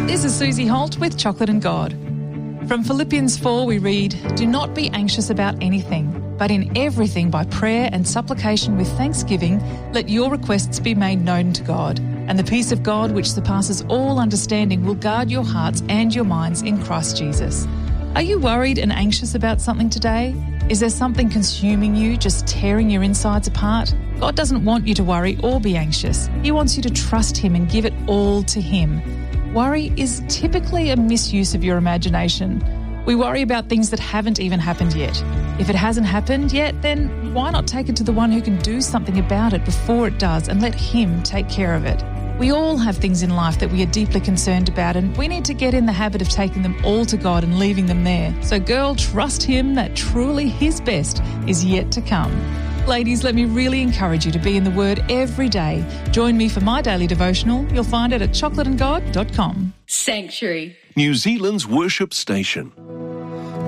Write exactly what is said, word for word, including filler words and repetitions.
This is Susie Holt with Chocolate and God. From Philippians four we read, "Do not be anxious about anything, but in everything by prayer and supplication with thanksgiving, let your requests be made known to God. And the peace of God, which surpasses all understanding, will guard your hearts and your minds in Christ Jesus." Are you worried and anxious about something today? Is there something consuming you, just tearing your insides apart? God doesn't want you to worry or be anxious. He wants you to trust Him and give it all to Him. Worry is typically a misuse of your imagination. We worry about things that haven't even happened yet. If it hasn't happened yet, then why not take it to the one who can do something about it before it does and let Him take care of it? We all have things in life that we are deeply concerned about, and we need to get in the habit of taking them all to God and leaving them there. So girl, trust Him that truly His best is yet to come. Ladies, let me really encourage you to be in the Word every day. Join me for my daily devotional. You'll find it at chocolate and god dot com. Sanctuary, New Zealand's worship station.